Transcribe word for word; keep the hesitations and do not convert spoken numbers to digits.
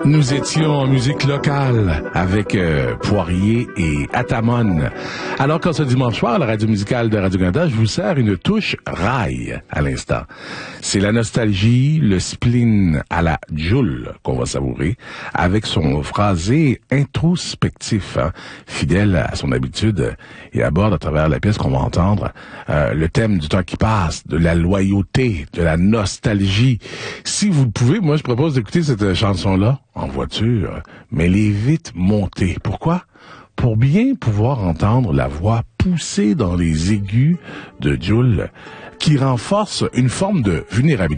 Nous étions en musique locale avec euh, Poirier et Atamon. Alors qu'en ce dimanche soir, la radio musicale de Radio-Canada, je vous sers une touche rail à l'instant. C'est la nostalgie, le spleen à la Joule qu'on va savourer avec son phrasé introspectif, hein, fidèle à son habitude et aborde à travers la pièce qu'on va entendre euh, le thème du temps qui passe, de la loyauté, de la nostalgie. Si vous le pouvez, moi je propose d'écouter cette chanson-là en voiture, mais les vite montées. Pourquoi? Pour bien pouvoir entendre la voix poussée dans les aigus de Joule qui renforce une forme de vulnérabilité.